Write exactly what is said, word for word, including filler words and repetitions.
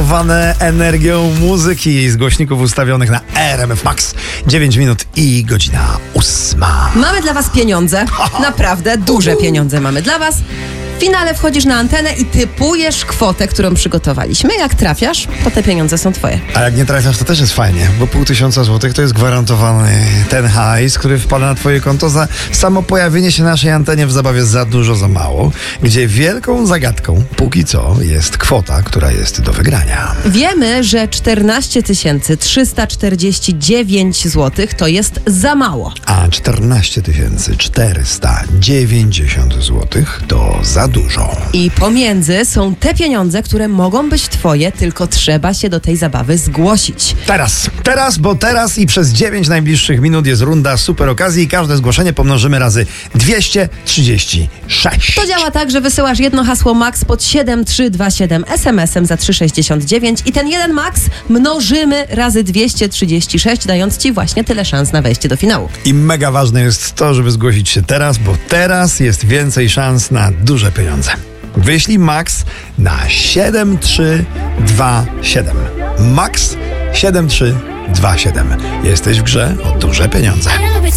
naładowane energią muzyki z głośników ustawionych na R M F Max. dziewięć minut i godzina ósma. Mamy dla was pieniądze. Naprawdę duże pieniądze mamy dla was. W finale wchodzisz na antenę i typujesz kwotę, którą przygotowaliśmy. Jak trafiasz, to te pieniądze są twoje. A jak nie trafiasz, to też jest fajnie, bo pół tysiąca złotych to jest gwarantowany ten hajs, który wpada na twoje konto za samo pojawienie się naszej antenie w zabawie Za dużo, za mało, gdzie wielką zagadką, póki co, jest kwota, która jest do wygrania. Wiemy, że czternaście tysięcy trzysta czterdzieści dziewięć złotych to jest za mało. A czternaście tysięcy czterysta dziewięćdziesiąt złotych to za dużo. I pomiędzy są te pieniądze, które mogą być twoje, tylko trzeba się do tej zabawy zgłosić. Teraz, teraz, bo teraz i przez dziewięć najbliższych minut jest runda super okazji i każde zgłoszenie pomnożymy razy dwieście trzydzieści sześć. To działa tak, że wysyłasz jedno hasło MAX pod siedem trzy dwa siedem es em esem za trzy sześćdziesiąt dziewięć i ten jeden MAX mnożymy razy dwieście trzydzieści sześć, dając ci właśnie tyle szans na wejście do finału. I mega ważne jest to, żeby zgłosić się teraz, bo teraz jest więcej szans na duże pieniądze. Wyślij MAX na siedem trzy dwa siedem. MAX siedem trzy dwa siedem. Jesteś w grze o duże pieniądze.